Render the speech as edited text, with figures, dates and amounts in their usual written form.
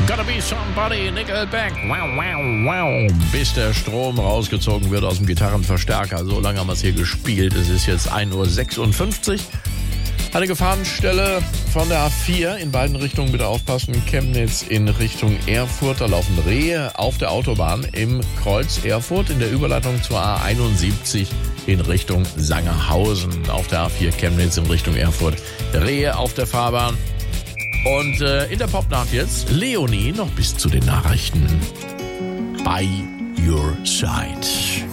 Gotta be somebody, Nickelback. Wow, wow, wow. Bis der Strom rausgezogen wird aus dem Gitarrenverstärker. So lange haben wir es hier gespielt. Es ist jetzt 1:56 Uhr. Eine Gefahrenstelle von der A4 in beiden Richtungen, bitte aufpassen. Chemnitz in Richtung Erfurt. Da laufen Rehe auf der Autobahn im Kreuz Erfurt in der Überleitung zur A71 in Richtung Sangerhausen. Auf der A4 Chemnitz in Richtung Erfurt. Rehe auf der Fahrbahn. Und in der Popnacht jetzt Leonie noch bis zu den Nachrichten. By your side.